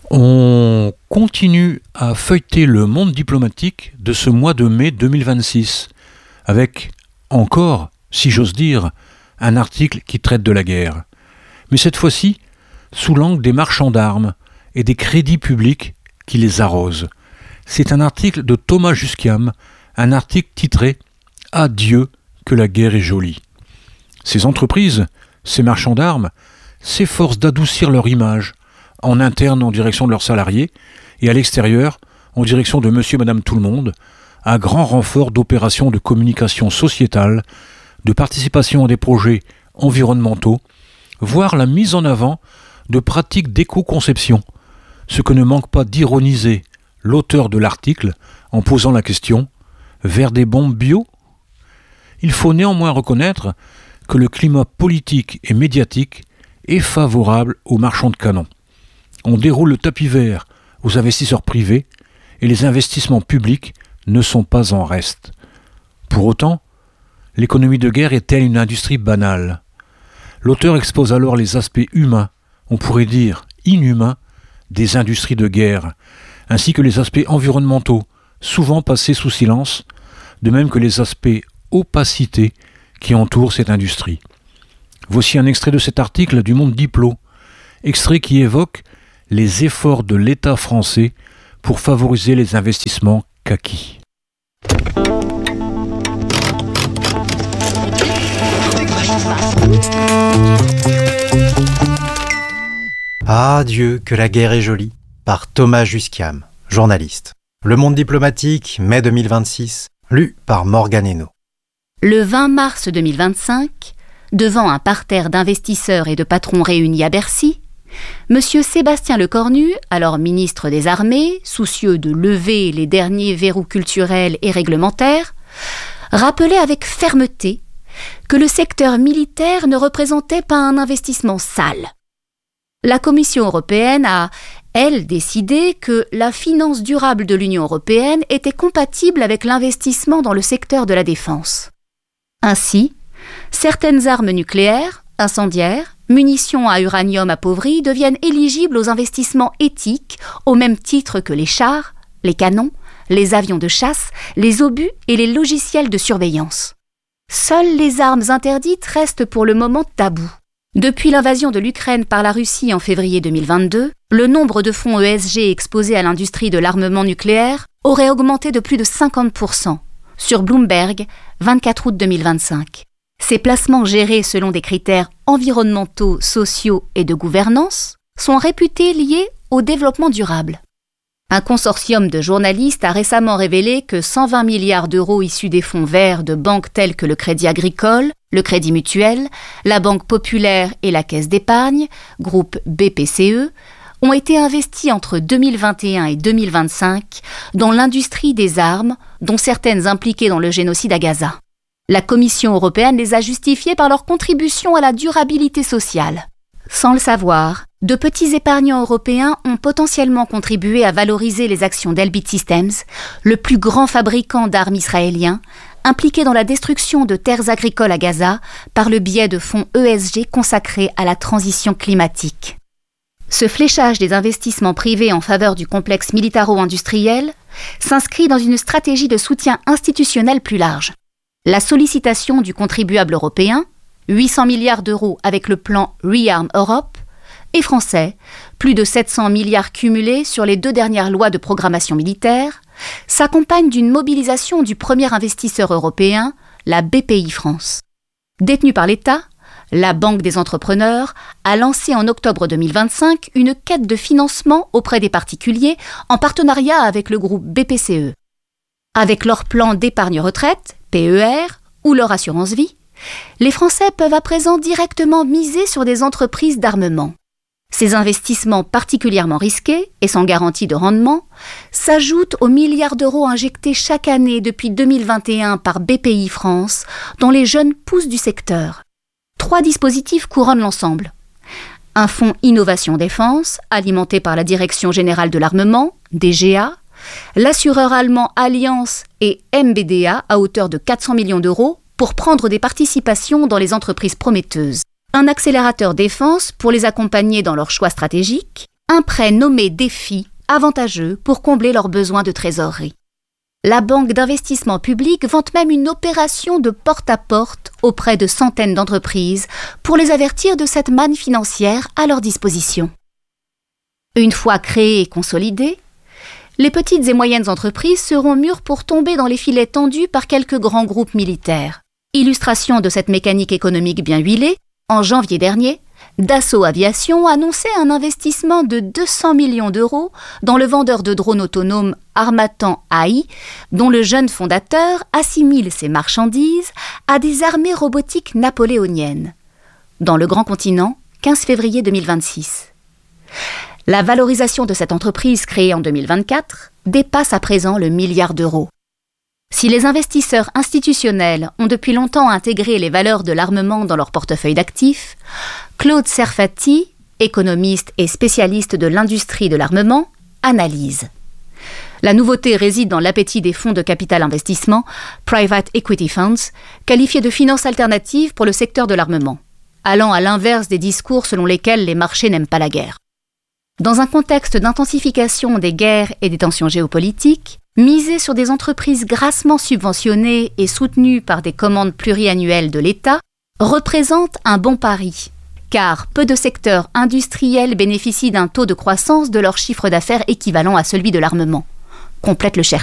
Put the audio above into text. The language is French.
On continue à feuilleter le monde diplomatique de ce mois de mai 2026, avec encore, si j'ose dire, un article qui traite de la guerre. Mais cette fois-ci, sous l'angle des marchands d'armes et des crédits publics qui les arrosent. C'est un article de Thomas Jusquiam, un article titré « Adieu que la guerre est jolie ». Ces entreprises, ces marchands d'armes, s'efforcent d'adoucir leur image, en interne en direction de leurs salariés et à l'extérieur en direction de monsieur et madame tout le monde, à grand renfort d'opérations de communication sociétale, de participation à des projets environnementaux, voire la mise en avant de pratiques d'éco-conception, ce que ne manque pas d'ironiser l'auteur de l'article en posant la question « vers des bombes bio ?» Il faut néanmoins reconnaître que le climat politique et médiatique est favorable aux marchands de canons. On déroule le tapis vert aux investisseurs privés et les investissements publics ne sont pas en reste. Pour autant, l'économie de guerre est-elle une industrie banale ? L'auteur expose alors les aspects humains, on pourrait dire inhumains, des industries de guerre, ainsi que les aspects environnementaux, souvent passés sous silence, de même que les aspects opacité qui entourent cette industrie. Voici un extrait de cet article du Monde Diplo, extrait qui évoque les efforts de l'État français pour favoriser les investissements kaki. Ah Dieu, que la guerre est jolie, par Thomas Jusquiam, journaliste. Le Monde diplomatique, mai 2026, lu par Morgane Hénault. Le 20 mars 2025, devant un parterre d'investisseurs et de patrons réunis à Bercy, M. Sébastien Lecornu, alors ministre des Armées, soucieux de lever les derniers verrous culturels et réglementaires, rappelait avec fermeté que le secteur militaire ne représentait pas un investissement sale. La Commission européenne a, elle, décidé que la finance durable de l'Union européenne était compatible avec l'investissement dans le secteur de la défense. Ainsi, certaines armes nucléaires, incendiaires, munitions à uranium appauvri deviennent éligibles aux investissements éthiques au même titre que les chars, les canons, les avions de chasse, les obus et les logiciels de surveillance. Seules les armes interdites restent pour le moment tabous. Depuis l'invasion de l'Ukraine par la Russie en février 2022, le nombre de fonds ESG exposés à l'industrie de l'armement nucléaire aurait augmenté de plus de 50%, sur Bloomberg, 24 août 2025. Ces placements gérés selon des critères environnementaux, sociaux et de gouvernance sont réputés liés au développement durable. Un consortium de journalistes a récemment révélé que 120 milliards d'euros issus des fonds verts de banques telles que le Crédit Agricole, le Crédit Mutuel, la Banque Populaire et la Caisse d'Épargne, groupe BPCE, ont été investis entre 2021 et 2025 dans l'industrie des armes, dont certaines impliquées dans le génocide à Gaza. La Commission européenne les a justifiées par leur contribution à la durabilité sociale. Sans le savoir, de petits épargnants européens ont potentiellement contribué à valoriser les actions d'Elbit Systems, le plus grand fabricant d'armes israélien, impliqué dans la destruction de terres agricoles à Gaza par le biais de fonds ESG consacrés à la transition climatique. Ce fléchage des investissements privés en faveur du complexe militaro-industriel s'inscrit dans une stratégie de soutien institutionnel plus large. La sollicitation du contribuable européen, 800 milliards d'euros avec le plan ReArm Europe, et français, plus de 700 milliards cumulés sur les 2 dernières lois de programmation militaire, s'accompagne d'une mobilisation du premier investisseur européen, la BPI France. Détenue par l'État, la Banque des entrepreneurs a lancé en octobre 2025 une quête de financement auprès des particuliers en partenariat avec le groupe BPCE. Avec leur plan d'épargne retraite, PER, ou leur assurance vie, les Français peuvent à présent directement miser sur des entreprises d'armement. Ces investissements particulièrement risqués et sans garantie de rendement s'ajoutent aux milliards d'euros injectés chaque année depuis 2021 par BPI France dans les jeunes pousses du secteur. 3 dispositifs couronnent l'ensemble. Un fonds Innovation Défense, alimenté par la Direction Générale de l'Armement, DGA, l'assureur allemand Allianz et MBDA à hauteur de 400 millions d'euros pour prendre des participations dans les entreprises prometteuses. Un accélérateur défense pour les accompagner dans leurs choix stratégiques Un prêt nommé DEFI, avantageux pour combler leurs besoins de trésorerie. La Banque d'investissement public vante même une opération de porte-à-porte auprès de centaines d'entreprises pour les avertir de cette manne financière à leur disposition. Une fois créées et consolidées, les petites et moyennes entreprises seront mûres pour tomber dans les filets tendus par quelques grands groupes militaires. Illustration de cette mécanique économique bien huilée, en janvier dernier, Dassault Aviation annonçait un investissement de 200 millions d'euros dans le vendeur de drones autonomes Harmattan AI, dont le jeune fondateur assimile ses marchandises à des armées robotiques napoléoniennes. Dans le grand continent, 15 février 2026. La valorisation de cette entreprise créée en 2024 dépasse à présent le milliard d'euros. Si les investisseurs institutionnels ont depuis longtemps intégré les valeurs de l'armement dans leur portefeuille d'actifs, Claude Serfati, économiste et spécialiste de l'industrie de l'armement, analyse. La nouveauté réside dans l'appétit des fonds de capital investissement, Private Equity Funds, qualifiés de finances alternatives pour le secteur de l'armement, allant à l'inverse des discours selon lesquels les marchés n'aiment pas la guerre. Dans un contexte d'intensification des guerres et des tensions géopolitiques, miser sur des entreprises grassement subventionnées et soutenues par des commandes pluriannuelles de l'État représente un bon pari, car peu de secteurs industriels bénéficient d'un taux de croissance de leur chiffre d'affaires équivalent à celui de l'armement, complète le chercheur.